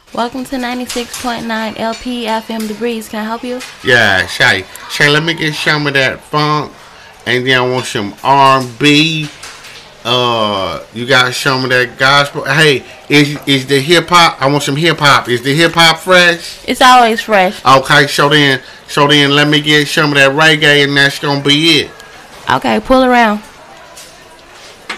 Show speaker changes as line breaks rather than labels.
Welcome to 96.9 LP FM The Breeze. Can I help you?
Yeah, Shay, let me get some of that funk, and then I want some R&B. You got some of that gospel. Hey, is the hip hop? I want some hip hop. Is the hip hop fresh?
It's always fresh.
Okay, so then let me get some of that reggae, and that's gonna be it.
Okay, pull around.